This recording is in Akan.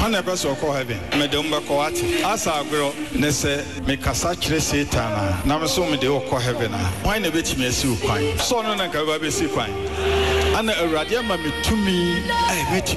One person call heaven. Medumba Coati. Asa agro, Nesse, Mekasachre Satan. Namaso Medeo call heaven. Why never me a soup pine? So no Nakababi Sipine. And a radiama to me, I met